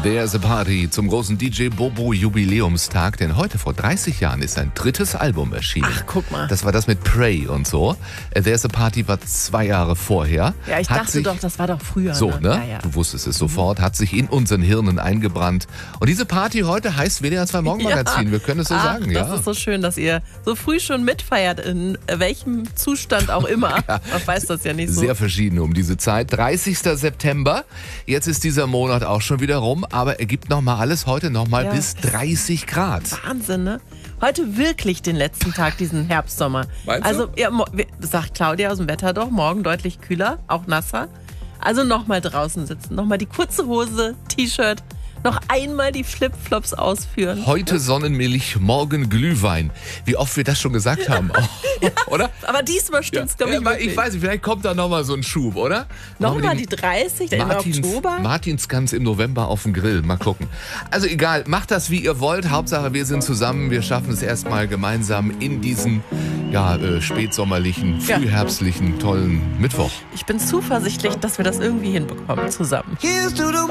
There's a Party zum großen DJ Bobo Jubiläumstag, denn heute vor 30 Jahren ist sein drittes Album erschienen. Ach, guck mal. Das war das mit Pray und so. There's a Party war 2 Jahre vorher. Ja, ich dachte doch, das war doch früher. So, ne? Ja. Du wusstest es sofort, hat sich in unseren Hirnen eingebrannt. Und diese Party heute heißt WDR 2 Morgenmagazin. Wir können es so sagen, ja. Das ist so schön, dass ihr so früh schon mitfeiert, in welchem Zustand auch immer. Man weiß das ja nicht so. Sehr verschieden um diese Zeit. 30. September. Jetzt ist dieser Monat auch schon wieder rum, aber er gibt nochmal alles heute nochmal bis 30 Grad. Wahnsinn, ne? Heute wirklich den letzten Tag, diesen Herbstsommer. Meinst du? Also, ja, sagt Claudia aus dem Wetter doch, morgen deutlich kühler, auch nasser. Also nochmal draußen sitzen, nochmal die kurze Hose, T-Shirt, noch einmal die Flipflops ausführen. Heute Sonnenmilch, morgen Glühwein. Wie oft wir das schon gesagt haben, oder? Aber diesmal stimmt's, glaube ich, wirklich. Ich weiß nicht, vielleicht kommt da nochmal so ein Schub, oder? Nochmal die 30 im Oktober? Martinsgans im November auf dem Grill, mal gucken. Also egal, macht das wie ihr wollt. Hauptsache wir sind zusammen, wir schaffen es erstmal gemeinsam in diesen spätsommerlichen, frühherbstlichen, tollen Mittwoch. Ich bin zuversichtlich, dass wir das irgendwie hinbekommen zusammen.